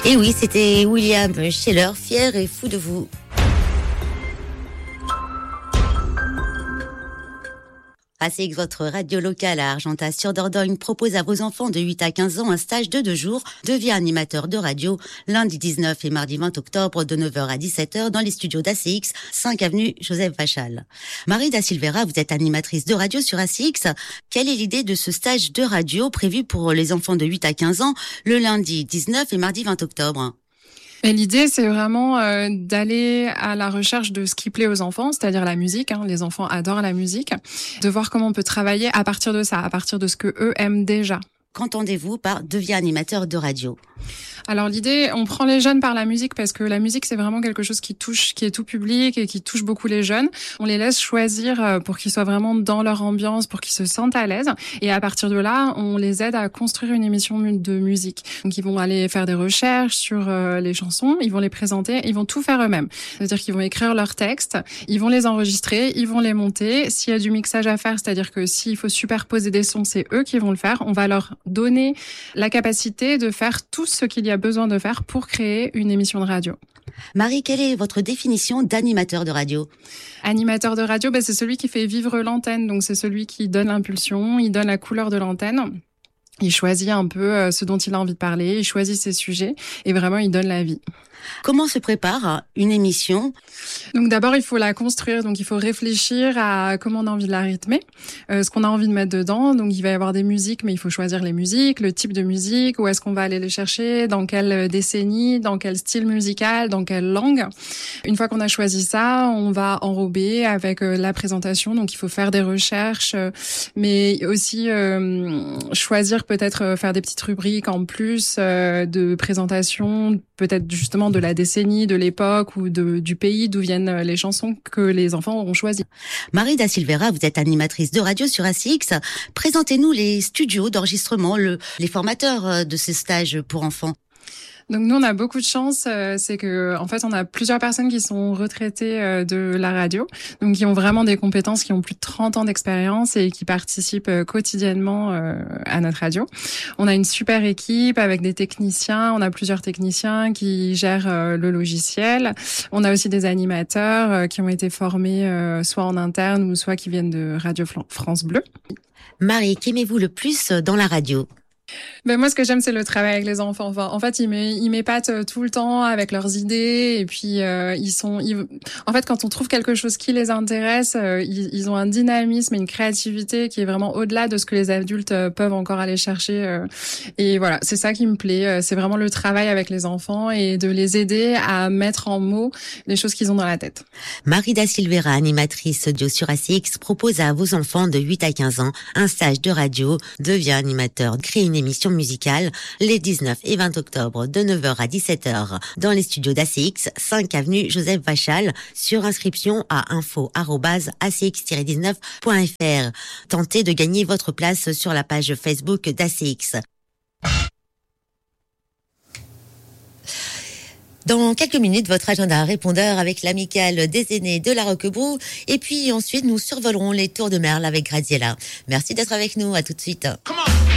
Et oui, c'était William Scheller, fier et fou de vous. ACX, votre radio locale à Argentat-sur-Dordogne, propose à vos enfants de 8 à 15 ans un stage de 2 jours. Deviens animateur de radio lundi 19 et mardi 20 octobre de 9h à 17h dans les studios d'ACX, 5 avenue Joseph Vachal. Marie da Silveira, vous êtes animatrice de radio sur ACX. Quelle est l'idée de ce stage de radio prévu pour les enfants de 8 à 15 ans le lundi 19 et mardi 20 octobre? Et l'idée, c'est vraiment d'aller à la recherche de ce qui plaît aux enfants, c'est-à-dire la musique. Les enfants adorent la musique. De voir comment on peut travailler à partir de ça, à partir de ce que eux aiment déjà. Qu'entendez-vous par deviens animateur de radio? Alors l'idée, on prend les jeunes par la musique parce que la musique, c'est vraiment quelque chose qui touche, qui est tout public et qui touche beaucoup les jeunes. On les laisse choisir pour qu'ils soient vraiment dans leur ambiance, pour qu'ils se sentent à l'aise. Et à partir de là, on les aide à construire une émission de musique. Donc ils vont aller faire des recherches sur les chansons, ils vont les présenter, ils vont tout faire eux-mêmes. C'est-à-dire qu'ils vont écrire leurs textes, ils vont les enregistrer, ils vont les monter. S'il y a du mixage à faire, c'est-à-dire que s'il faut superposer des sons, c'est eux qui vont le faire. On va leur donner la capacité de faire tout ce qu'il y a besoin de faire pour créer une émission de radio. Marie, quelle est votre définition d'animateur de radio? Animateur de radio, c'est celui qui fait vivre l'antenne. Donc c'est celui qui donne l'impulsion, il donne la couleur de l'antenne. Il choisit un peu ce dont il a envie de parler, il choisit ses sujets et vraiment il donne la vie. Comment se prépare une émission? Donc d'abord, il faut la construire. Donc il faut réfléchir à comment on a envie de la rythmer, ce qu'on a envie de mettre dedans. Donc il va y avoir des musiques, mais il faut choisir les musiques, le type de musique, où est-ce qu'on va aller les chercher, dans quelle décennie, dans quel style musical, dans quelle langue. Une fois qu'on a choisi ça, on va enrober avec la présentation. Donc il faut faire des recherches, mais aussi choisir peut-être faire des petites rubriques en plus de présentation, peut-être justement de la décennie, de l'époque ou du pays d'où viennent les chansons que les enfants auront choisies. Marie da Silveira, vous êtes animatrice de radio sur ACX. Présentez-nous les studios d'enregistrement, les formateurs de ces stages pour enfants. Donc nous, on a beaucoup de chance, c'est que en fait, on a plusieurs personnes qui sont retraitées de la radio, donc qui ont vraiment des compétences, qui ont plus de 30 ans d'expérience et qui participent quotidiennement à notre radio. On a une super équipe avec des techniciens, on a plusieurs techniciens qui gèrent le logiciel. On a aussi des animateurs qui ont été formés soit en interne ou soit qui viennent de Radio France Bleu. Marie, qu'aimez-vous le plus dans la radio? Moi, ce que j'aime, c'est le travail avec les enfants. Enfin, en fait, ils m'épatent tout le temps avec leurs idées. Et puis, en fait, quand on trouve quelque chose qui les intéresse, ils ont un dynamisme et une créativité qui est vraiment au-delà de ce que les adultes peuvent encore aller chercher. Et voilà, c'est ça qui me plaît. C'est vraiment le travail avec les enfants et de les aider à mettre en mots les choses qu'ils ont dans la tête. Marie da Silveira, animatrice audio sur ACX, propose à vos enfants de 8 à 15 ans un stage de radio, devient animateur, crée une émission musicale les 19 et 20 octobre de 9h à 17h dans les studios d'ACX, 5 avenue Joseph Vachal, sur inscription à info@acx-19.fr. Tentez de gagner votre place sur la page Facebook d'ACX. Dans quelques minutes, votre agenda répondeur avec l'amicale des aînés de la Roquebrou. Et puis ensuite, nous survolerons les Tours de Merle avec Graziella. Merci d'être avec nous. À tout de suite. Come on.